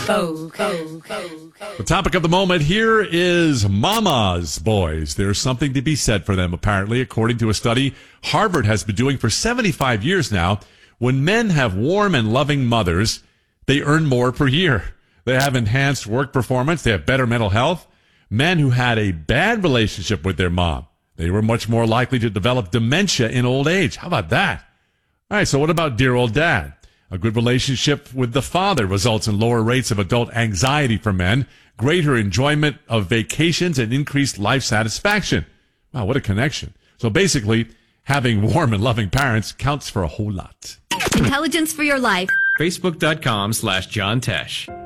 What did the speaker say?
The topic of the moment here is mama's boys. There's something to be said for them, apparently, according to a study Harvard has been doing for 75 years now. When men have warm and loving mothers, they earn more per year. They have enhanced work performance. They have better mental health. Men who had a bad relationship with their mom, they were much more likely to develop dementia in old age. How about that? All right, so what about dear old dad? A good relationship with the father results in lower rates of adult anxiety for men, greater enjoyment of vacations, and increased life satisfaction. Wow, what a connection. So basically, having warm and loving parents counts for a whole lot. Intelligence for your life. Facebook.com/John Tesh.